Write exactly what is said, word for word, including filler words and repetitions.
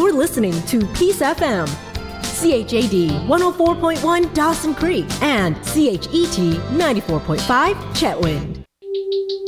You're listening to Peace F M, C H A D one oh four point one Dawson Creek, and C H E T ninety-four point five Chetwynd.